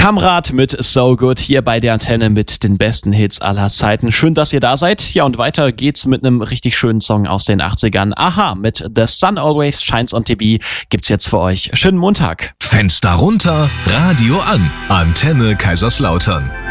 Kamrat mit So Good hier bei der Antenne mit den besten Hits aller Zeiten. Schön, dass ihr da seid. Ja, und weiter geht's mit einem richtig schönen Song aus den 80ern. Aha, mit The Sun Always Shines on TV gibt's jetzt für euch. Schönen Montag. Fenster runter, Radio an. Antenne Kaiserslautern.